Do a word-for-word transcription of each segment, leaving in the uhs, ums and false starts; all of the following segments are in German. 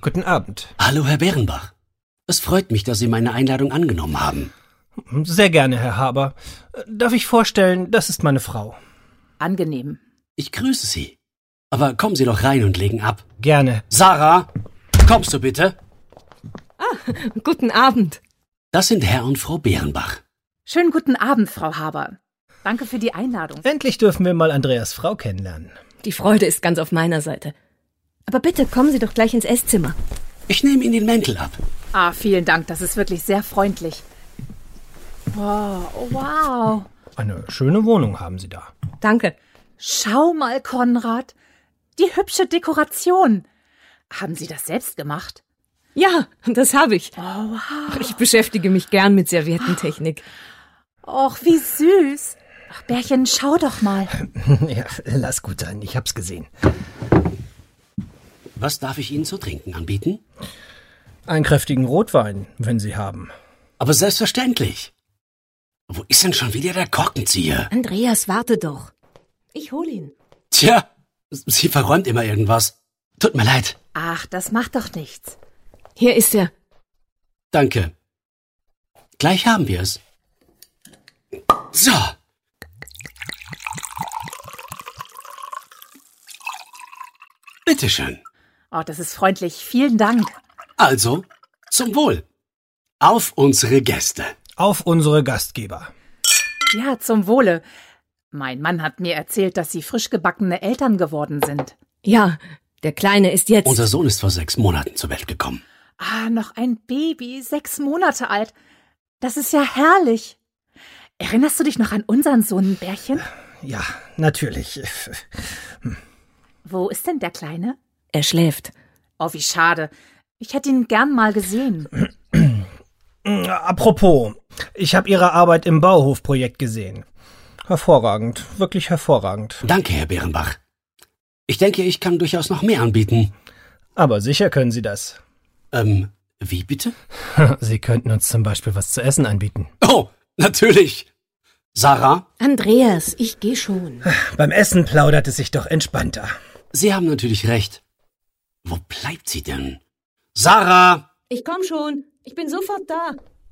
Guten Abend. Hallo, Herr Bärenbach. Es freut mich, dass Sie meine Einladung angenommen haben. Sehr gerne, Herr Haber. Darf ich vorstellen, das ist meine Frau. Angenehm. Ich grüße Sie. Aber kommen Sie doch rein und legen ab. Gerne. Sarah, kommst du bitte? Ah, guten Abend. Das sind Herr und Frau Bärenbach. Schönen guten Abend, Frau Haber. Danke für die Einladung. Endlich dürfen wir mal Andreas Frau kennenlernen. Die Freude ist ganz auf meiner Seite. Aber bitte, kommen Sie doch gleich ins Esszimmer. Ich nehme Ihnen den Mäntel ab. Ah, vielen Dank, das ist wirklich sehr freundlich. Wow, wow. Eine schöne Wohnung haben Sie da. Danke. Schau mal, Konrad. Die hübsche Dekoration. Haben Sie das selbst gemacht? Ja, das habe ich. Oh, wow. Ich beschäftige mich gern mit Serviettentechnik. Och, wie süß. Ach, Bärchen, schau doch mal. Ja, lass gut sein, ich hab's gesehen. Was darf ich Ihnen zu trinken anbieten? Einen kräftigen Rotwein, wenn Sie haben. Aber selbstverständlich. Wo ist denn schon wieder der Korkenzieher? Andreas, warte doch. Ich hol ihn. Tja, sie verräumt immer irgendwas. Tut mir leid. Ach, das macht doch nichts. Hier ist er. Danke. Gleich haben wir es. So. Bitteschön. Oh, das ist freundlich. Vielen Dank. Also, zum Wohl. Auf unsere Gäste. Auf unsere Gastgeber. Ja, zum Wohle. Mein Mann hat mir erzählt, dass Sie frisch gebackene Eltern geworden sind. Ja, der Kleine ist jetzt... Unser Sohn ist vor sechs Monaten zur Welt gekommen. Ah, noch ein Baby, sechs Monate alt. Das ist ja herrlich. Erinnerst du dich noch an unseren Sohn, Bärchen? Ja, natürlich. Wo ist denn der Kleine? Er schläft. Oh, wie schade. Ich hätte ihn gern mal gesehen. Apropos, ich habe Ihre Arbeit im Bauhofprojekt gesehen. Hervorragend, wirklich hervorragend. Danke, Herr Bärenbach. Ich denke, ich kann durchaus noch mehr anbieten. Aber sicher können Sie das. Ähm, wie bitte? Sie könnten uns zum Beispiel was zu essen anbieten. Oh, natürlich. Sarah? Andreas, ich geh schon. Beim Essen plaudert es sich doch entspannter. Sie haben natürlich recht. Wo bleibt sie denn? Sarah! Ich komm schon. Ich bin sofort da.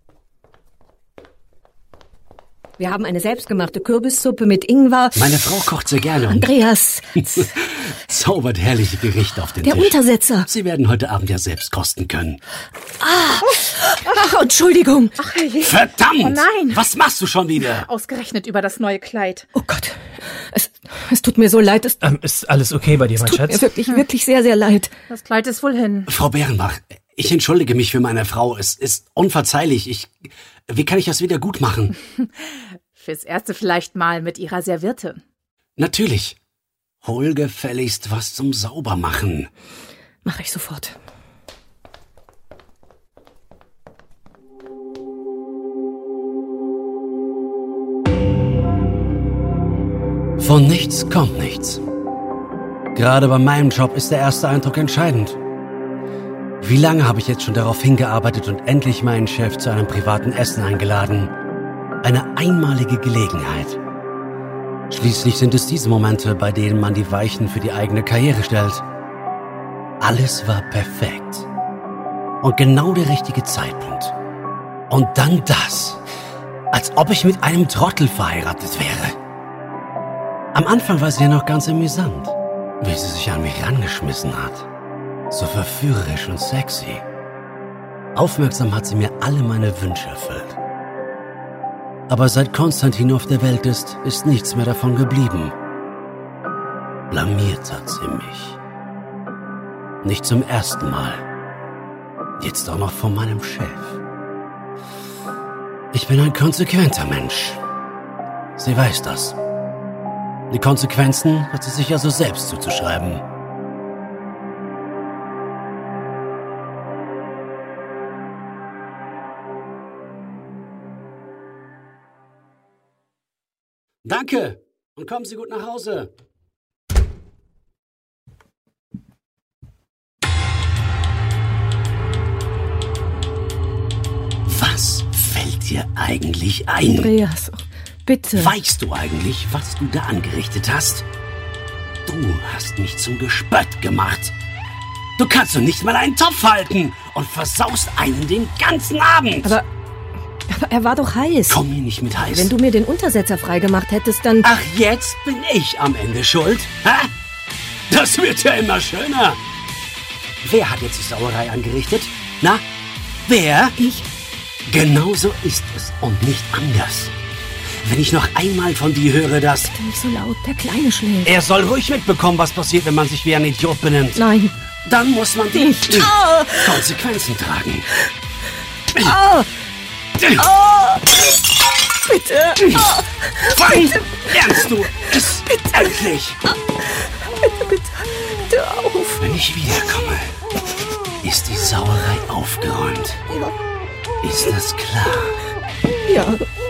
Wir haben eine selbstgemachte Kürbissuppe mit Ingwer. Meine Frau kocht sehr gerne. Andreas. Zaubert herrliche Gerichte auf den Der Tisch. Untersetzer. Sie werden heute Abend ja selbst kosten können. Ah. Ach, Entschuldigung. Ach, je. Verdammt! Oh nein! Was machst du schon wieder? Ausgerechnet über das neue Kleid. Oh Gott. Es, es tut mir so leid. Es Ähm, ist alles okay bei dir, mein tut Schatz? mir wirklich, wirklich sehr, sehr leid. Das Kleid ist wohl hin. Frau Bärenbach, ich entschuldige mich für meine Frau. Es ist unverzeihlich. Ich, wie kann ich das wieder gut machen? Fürs Erste vielleicht mal mit Ihrer Serviette. Natürlich. Hol gefälligst was zum Saubermachen. Mach ich sofort. Von nichts kommt nichts. Gerade bei meinem Job ist der erste Eindruck entscheidend. Wie lange habe ich jetzt schon darauf hingearbeitet und endlich meinen Chef zu einem privaten Essen eingeladen? Eine einmalige Gelegenheit. Schließlich sind es diese Momente, bei denen man die Weichen für die eigene Karriere stellt. Alles war perfekt. Und genau der richtige Zeitpunkt. Und dann das. Als ob ich mit einem Trottel verheiratet wäre. Am Anfang war sie ja noch ganz amüsant, wie sie sich an mich rangeschmissen hat. So verführerisch und sexy. Aufmerksam hat sie mir alle meine Wünsche erfüllt. Aber seit Konstantin auf der Welt ist, ist nichts mehr davon geblieben. Blamiert hat sie mich. Nicht zum ersten Mal. Jetzt auch noch von meinem Chef. Ich bin ein konsequenter Mensch. Sie weiß das. Die Konsequenzen hat sie sich also selbst zuzuschreiben. Danke und kommen Sie gut nach Hause. Was fällt dir eigentlich ein? Andreas, bitte. Weißt du eigentlich, was du da angerichtet hast? Du hast mich zum Gespött gemacht. Du kannst doch nicht mal einen Topf halten und versaust einen den ganzen Abend. Aber, aber er war doch heiß. Komm mir nicht mit heiß. Wenn du mir den Untersetzer freigemacht hättest, dann... Ach, jetzt bin ich am Ende schuld? Hä? Das wird ja immer schöner. Wer hat jetzt die Sauerei angerichtet? Na, wer? Ich. Genauso ist es und nicht anders. Wenn ich noch einmal von dir höre, dass... Bitte nicht so laut, der Kleine schläft. Er soll ruhig mitbekommen, was passiert, wenn man sich wie ein Idiot benimmt. Nein. Dann muss man die Nicht. Oh. Konsequenzen tragen. Oh. Oh. Bitte. Oh. Wann lernst du es endlich? Bitte, bitte, bitte auf. Wenn ich wiederkomme, ist die Sauerei aufgeräumt. Ist das klar? Ja.